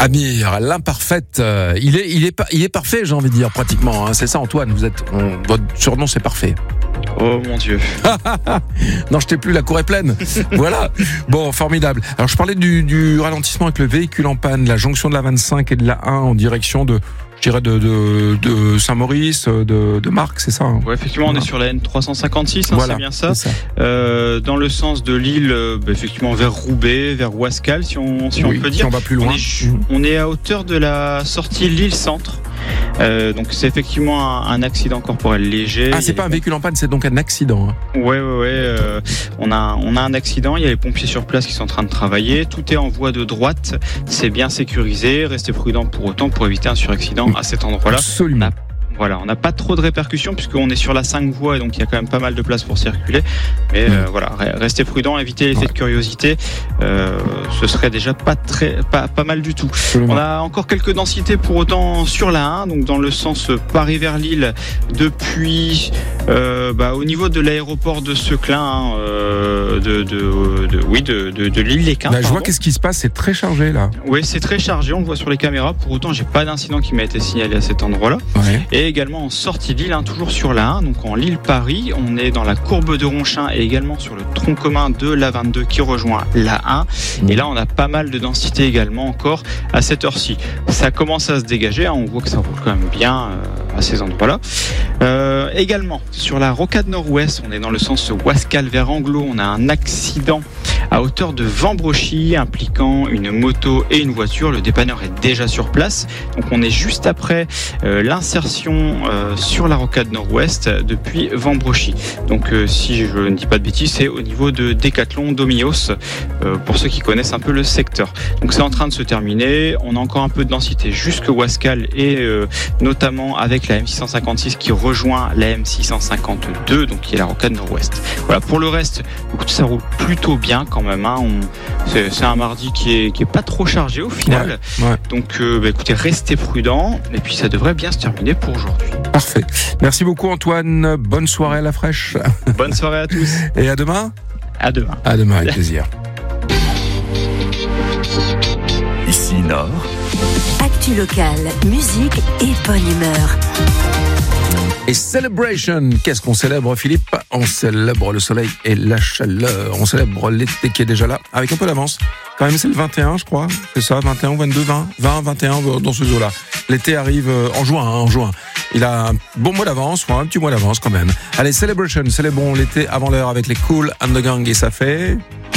Amir, l'imparfaite, il est parfait, j'ai envie de dire, pratiquement. Hein. C'est ça, Antoine, votre surnom, c'est parfait. Oh mon Dieu. Non, je t'ai plus, la cour est pleine. Voilà. Bon, formidable. Alors, je parlais du ralentissement avec le véhicule en panne, la jonction de la 25 et de la 1 en direction de Saint-Maurice, de Marc, c'est ça, hein? Ouais, effectivement, on est sur la N356, voilà, c'est bien ça. C'est ça. Dans le sens de Lille, effectivement, vers Roubaix, vers Ouascal, si on peut dire. Si on va plus loin. On est à hauteur de la sortie Lille-Centre. Donc c'est effectivement un accident corporel léger. Ah, c'est pas un véhicule en panne, c'est donc un accident. Hein. Ouais. On a un accident. Il y a les pompiers sur place qui sont en train de travailler. Tout est en voie de droite. C'est bien sécurisé. Restez prudents pour autant pour éviter un suraccident à cet endroit-là. Absolument. On n'a pas trop de répercussions puisqu'on est sur la 5 voies et donc il y a quand même pas mal de place pour circuler. Mais restez prudents, évitez l'effet de curiosité. Ce serait déjà pas mal du tout. Absolument. On a encore quelques densités pour autant sur la 1, donc dans le sens Paris vers Lille depuis au niveau de l'aéroport de Seclin, de Lille-les-Quins. Je vois qu'est-ce qui se passe, c'est très chargé là. Oui, c'est très chargé, on le voit sur les caméras. Pour autant, j'ai pas d'incident qui m'a été signalé à cet endroit-là. Ouais. Et également en sortie de Lille, toujours sur la 1, donc en Lille-Paris, on est dans la courbe de Ronchin et également sur le tronc commun de la 22 qui rejoint la 1. Et là, on a pas mal de densité également encore à cette heure-ci. Ça commence à se dégager, on voit que ça roule quand même bien à ces endroits-là. Également, sur la rocade nord-ouest, on est dans le sens Ouascal vers Anglo, on a un accident à hauteur de Vambrochy impliquant une moto et une voiture. Le dépanneur est déjà sur place, donc on est juste après l'insertion sur la rocade nord-ouest depuis Vambrochy. Donc si je ne dis pas de bêtises, c'est au niveau de Décathlon Domios, pour ceux qui connaissent un peu le secteur. Donc c'est en train de se terminer, on a encore un peu de densité jusque Ouascal et notamment avec la M656 qui rejoint la M652, donc qui est la rocade nord-ouest. Voilà, pour le reste, ça roule plutôt bien quand même, hein. C'est un mardi qui est pas trop chargé au final. Ouais. Donc écoutez, restez prudents et puis ça devrait bien se terminer pour aujourd'hui. Parfait. Merci beaucoup Antoine. Bonne soirée à la fraîche. Bonne soirée à tous. Et à demain. À demain. À demain, avec plaisir. Ici Nord. Actu locale, musique et bonne humeur. Et Celebration, qu'est-ce qu'on célèbre, Philippe? On célèbre le soleil et la chaleur. On célèbre l'été qui est déjà là, avec un peu d'avance. Quand même, c'est le 21, je crois. C'est ça, 21 ou 22, 20, 21, dans ce zoo-là. L'été arrive en juin. Il a un bon mois d'avance, ou un petit mois d'avance quand même. Allez, Celebration, célébrons l'été avant l'heure avec les Kool and the Gang. Et ça fait...